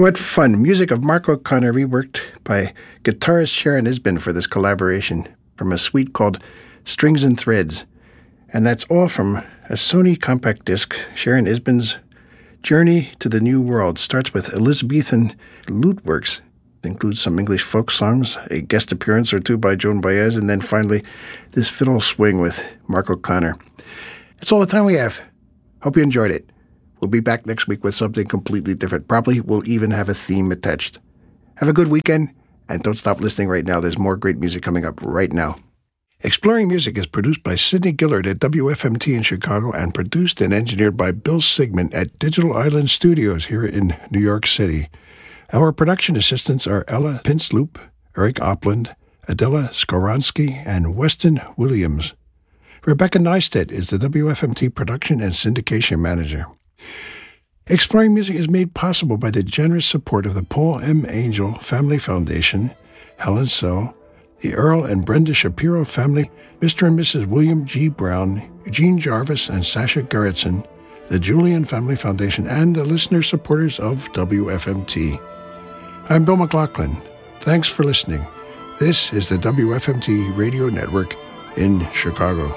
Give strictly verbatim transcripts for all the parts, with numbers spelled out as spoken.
What fun. Music of Mark O'Connor reworked by guitarist Sharon Isbin for this collaboration from a suite called Strings and Threads. And that's all from a Sony compact disc. Sharon Isbin's Journey to the New World starts with Elizabethan lute works. It includes some English folk songs, a guest appearance or two by Joan Baez, and then finally this fiddle swing with Mark O'Connor. That's all the time we have. Hope you enjoyed it. We'll be back next week with something completely different. Probably we'll even have a theme attached. Have a good weekend, and don't stop listening right now. There's more great music coming up right now. Exploring Music is produced by Sidney Gillard at W F M T in Chicago and produced and engineered by Bill Sigmund at Digital Island Studios here in New York City. Our production assistants are Ella Pinsloop, Eric Opland, Adela Skoronsky, and Weston Williams. Rebecca Neistat is the W F M T production and syndication manager. Exploring Music is made possible by the generous support of the Paul M. Angel Family Foundation, Helen So, the Earl and Brenda Shapiro family, Mister and Missus William G. Brown, Eugene Jarvis, and Sasha Gerritsen, the Julian Family Foundation, and the listener supporters of W F M T. I'm Bill McLaughlin. Thanks for listening. This is the W F M T Radio Network in Chicago.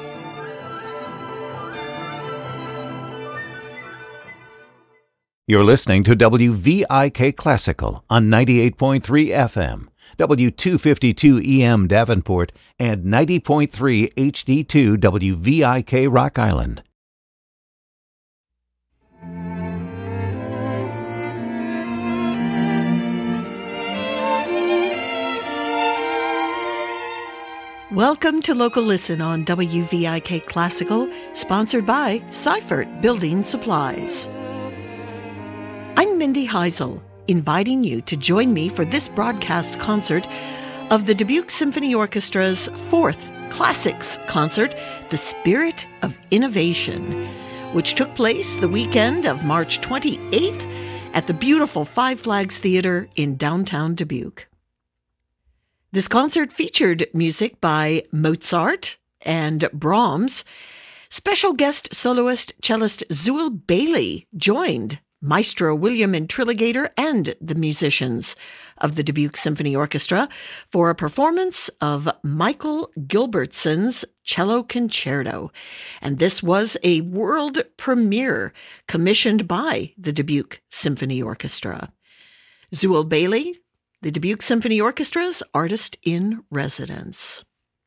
You're listening to W V I K Classical on ninety-eight point three F M, W two fifty-two E M Davenport, and ninety point three H D two W V I K Rock Island. Welcome to Local Listen on W V I K Classical, sponsored by Seifert Building Supplies. I'm Mindy Heisel, inviting you to join me for this broadcast concert of the Dubuque Symphony Orchestra's fourth Classics concert, The Spirit of Innovation, which took place the weekend of March twenty-eighth at the beautiful Five Flags Theater in downtown Dubuque. This concert featured music by Mozart and Brahms. Special guest soloist cellist Zewel Bailey joined Maestro William Intrigligator and the musicians of the Dubuque Symphony Orchestra for a performance of Michael Gilbertson's Cello Concerto. And this was a world premiere commissioned by the Dubuque Symphony Orchestra. Zewel Bailey, the Dubuque Symphony Orchestra's artist in residence.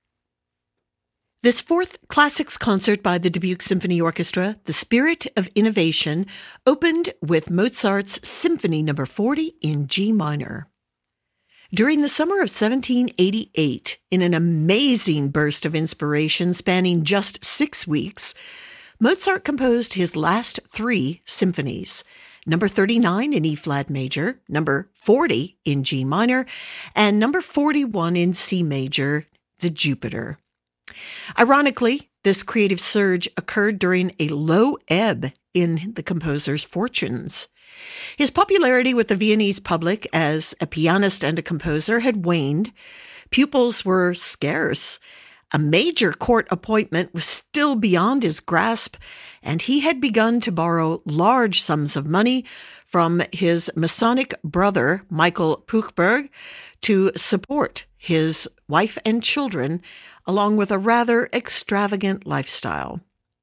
This fourth Classics concert by the Dubuque Symphony Orchestra, The Spirit of Innovation, opened with Mozart's Symphony Number forty in G minor. During the summer of seventeen eighty-eight, in an amazing burst of inspiration spanning just six weeks, Mozart composed his last three symphonies, number thirty-nine in E-flat major, number forty in G minor, and number forty-one in C major, the Jupiter. Ironically, this creative surge occurred during a low ebb in the composer's fortunes. His popularity with the Viennese public as a pianist and a composer had waned. Pupils were scarce. A major court appointment was still beyond his grasp, and he had begun to borrow large sums of money from his Masonic brother, Michael Puchberg, to support his wife and children, along with a rather extravagant lifestyle.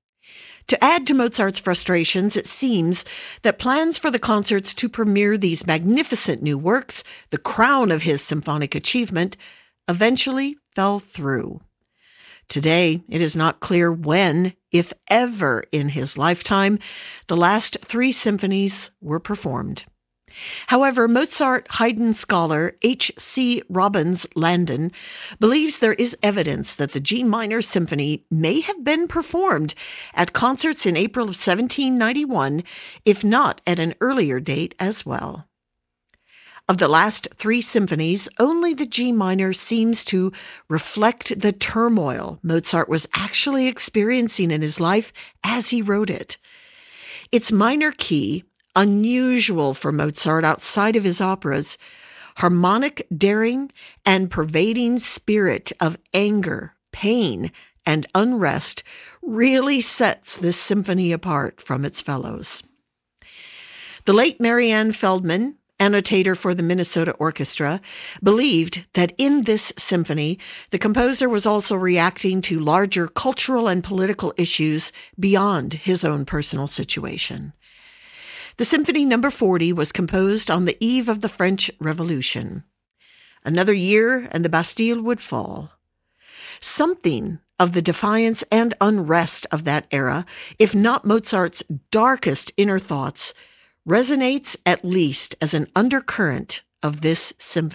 To add to Mozart's frustrations, it seems that plans for the concerts to premiere these magnificent new works, the crown of his symphonic achievement, eventually fell through. Today, it is not clear when, if ever in his lifetime, the last three symphonies were performed. However, Mozart Haydn scholar H C Robbins Landon believes there is evidence that the G minor symphony may have been performed at concerts in April of seventeen ninety-one, if not at an earlier date as well. Of the last three symphonies, only the G minor seems to reflect the turmoil Mozart was actually experiencing in his life as he wrote it. Its minor key, unusual for Mozart outside of his operas, harmonic daring and pervading spirit of anger, pain, and unrest really sets this symphony apart from its fellows. The late Marianne Feldman annotator for the Minnesota Orchestra, believed that in this symphony, the composer was also reacting to larger cultural and political issues beyond his own personal situation. The Symphony Number forty was composed on the eve of the French Revolution. Another year and the Bastille would fall. Something of the defiance and unrest of that era, if not Mozart's darkest inner thoughts, resonates at least as an undercurrent of this symphony.